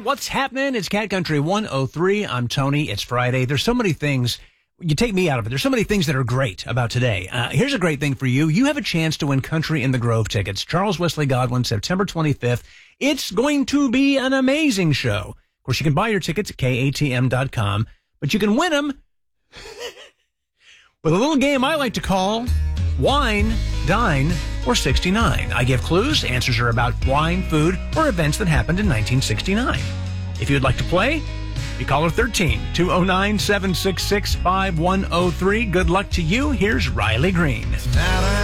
What's happening? It's Cat Country 103. I'm Tony. It's Friday. There's so many things. You take me out of it. There's so many things that are great about today. Here's a great thing for you. You have a chance to win Country in the Grove tickets. Charles Wesley Godwin, September 25th. It's going to be an amazing show. Of course, you can buy your tickets at katm.com, but you can win them with a little game I like to call Wine, Dine, or 69. I give clues. Answers are about wine, food, or events that happened in 1969. If you'd like to play, you call her 13-209-766-5103. Good luck to you. Here's Riley Green.